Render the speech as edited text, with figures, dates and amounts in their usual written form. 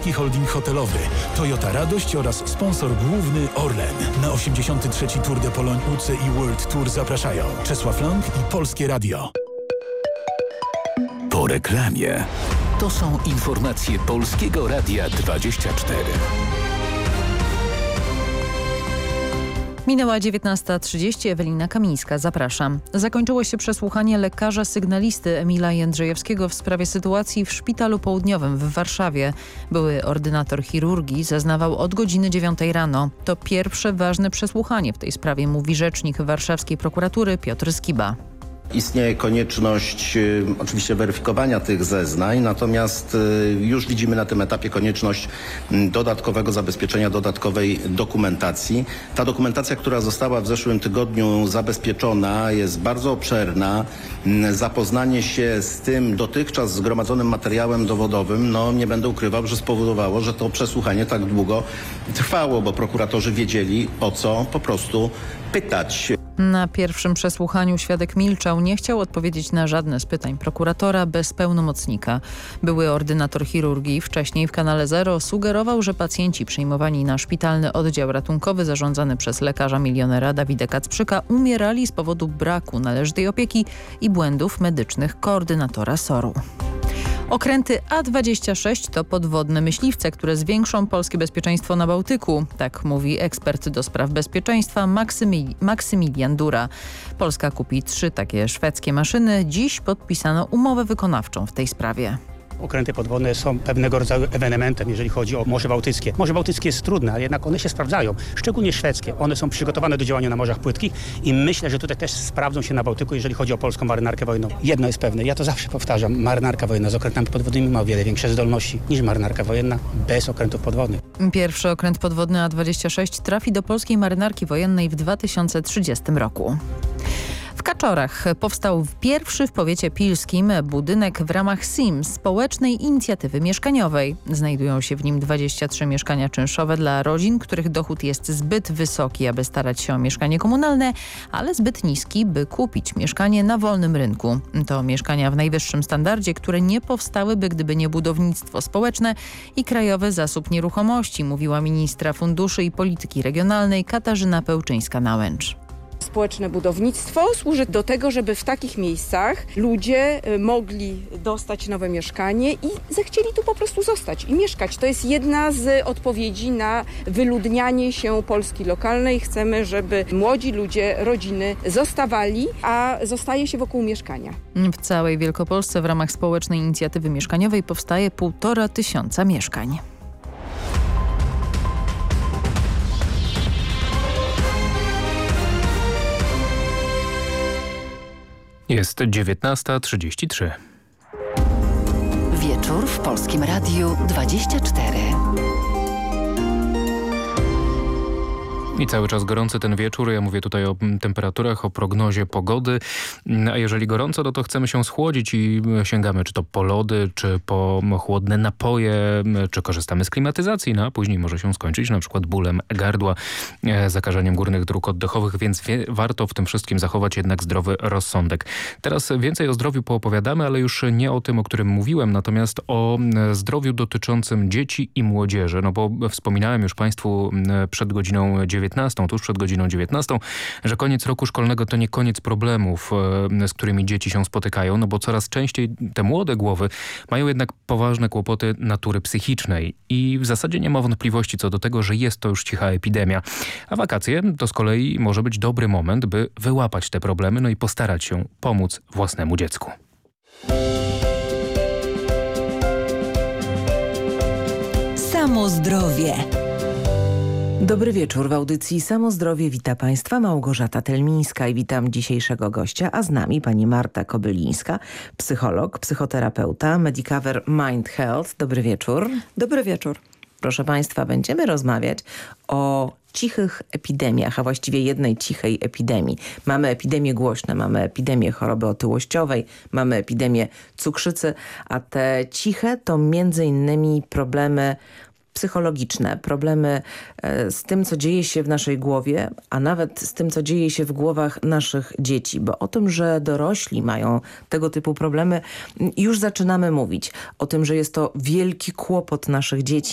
Polski Holding Hotelowy, Toyota Radość oraz sponsor główny Orlen. Na 83. Tour de Pologne UCI World Tour zapraszają Czesław Lang i Polskie Radio. Po reklamie. To są informacje Polskiego Radia 24. Minęła 19:30, Ewelina Kamińska, zapraszam. Zakończyło się przesłuchanie lekarza sygnalisty Emila Jędrzejewskiego w sprawie sytuacji w Szpitalu Południowym w Warszawie. Były ordynator chirurgii zeznawał od godziny 9 rano. To pierwsze ważne przesłuchanie w tej sprawie, mówi rzecznik warszawskiej prokuratury Piotr Skiba. Istnieje konieczność oczywiście weryfikowania tych zeznań, natomiast już widzimy na tym etapie konieczność dodatkowego zabezpieczenia, dodatkowej dokumentacji. Ta dokumentacja, która została w zeszłym tygodniu zabezpieczona, jest bardzo obszerna. Zapoznanie się z tym dotychczas zgromadzonym materiałem dowodowym, nie będę ukrywał, że spowodowało, że to przesłuchanie tak długo trwało, bo prokuratorzy wiedzieli, o co po prostu pytać. Na pierwszym przesłuchaniu świadek milczał, nie chciał odpowiedzieć na żadne z pytań prokuratora bez pełnomocnika. Były ordynator chirurgii wcześniej w Kanale Zero sugerował, że pacjenci przyjmowani na szpitalny oddział ratunkowy zarządzany przez lekarza milionera Dawida Kacprzyka umierali z powodu braku należytej opieki i błędów medycznych koordynatora SOR-u. Okręty A26 to podwodne myśliwce, które zwiększą polskie bezpieczeństwo na Bałtyku. Tak mówi ekspert do spraw bezpieczeństwa Maksymilian Dura. Polska kupi 3 takie szwedzkie maszyny. Dziś podpisano umowę wykonawczą w tej sprawie. Okręty podwodne są pewnego rodzaju ewenementem, jeżeli chodzi o Morze Bałtyckie. Morze Bałtyckie jest trudne, ale jednak one się sprawdzają, szczególnie szwedzkie. One są przygotowane do działania na morzach płytkich i myślę, że tutaj też sprawdzą się na Bałtyku, jeżeli chodzi o polską marynarkę wojenną. Jedno jest pewne, ja to zawsze powtarzam, marynarka wojenna z okrętami podwodnymi ma o wiele większe zdolności niż marynarka wojenna bez okrętów podwodnych. Pierwszy okręt podwodny A26 trafi do polskiej marynarki wojennej w 2030 roku. W Kaczorach powstał pierwszy w powiecie pilskim budynek w ramach SIM, społecznej inicjatywy mieszkaniowej. Znajdują się w nim 23 mieszkania czynszowe dla rodzin, których dochód jest zbyt wysoki, aby starać się o mieszkanie komunalne, ale zbyt niski, by kupić mieszkanie na wolnym rynku. To mieszkania w najwyższym standardzie, które nie powstałyby, gdyby nie budownictwo społeczne i Krajowy Zasób Nieruchomości, mówiła ministra funduszy i polityki regionalnej Katarzyna Pełczyńska-Nałęcz. Społeczne budownictwo służy do tego, żeby w takich miejscach ludzie mogli dostać nowe mieszkanie i zechcieli tu po prostu zostać i mieszkać. To jest jedna z odpowiedzi na wyludnianie się Polski lokalnej. Chcemy, żeby młodzi ludzie, rodziny zostawali, a zostaje się wokół mieszkania. W całej Wielkopolsce w ramach społecznej inicjatywy mieszkaniowej powstaje 1500 mieszkań. Jest 19:33. Wieczór w Polskim Radiu 24. I cały czas gorący ten wieczór. Ja mówię tutaj o temperaturach, o prognozie pogody. A jeżeli gorąco, no to chcemy się schłodzić i sięgamy czy to po lody, czy po chłodne napoje, czy korzystamy z klimatyzacji. No a później może się skończyć na przykład bólem gardła, zakażeniem górnych dróg oddechowych, więc warto w tym wszystkim zachować jednak zdrowy rozsądek. Teraz więcej o zdrowiu poopowiadamy, ale już nie o tym, o którym mówiłem, natomiast o zdrowiu dotyczącym dzieci i młodzieży. No bo wspominałem już Państwu przed godziną 19, tuż przed godziną 19, że koniec roku szkolnego to nie koniec problemów, z którymi dzieci się spotykają, no bo coraz częściej te młode głowy mają jednak poważne kłopoty natury psychicznej i w zasadzie nie ma wątpliwości co do tego, że jest to już cicha epidemia. A wakacje to z kolei może być dobry moment, by wyłapać te problemy, no i postarać się pomóc własnemu dziecku. Samo zdrowie. Dobry wieczór. W audycji Samo Zdrowie wita Państwa Małgorzata Telmińska i witam dzisiejszego gościa, a z nami pani Marta Kobylińska, psycholog, psychoterapeuta, Medicover Mind Health. Dobry wieczór. Dobry wieczór. Proszę Państwa, będziemy rozmawiać o cichych epidemiach, a właściwie jednej cichej epidemii. Mamy epidemie głośne, mamy epidemię choroby otyłościowej, mamy epidemię cukrzycy, a te ciche to między innymi problemy psychologiczne, problemy z tym, co dzieje się w naszej głowie, a nawet z tym, co dzieje się w głowach naszych dzieci. Bo o tym, że dorośli mają tego typu problemy, już zaczynamy mówić. O tym, że jest to wielki kłopot naszych dzieci,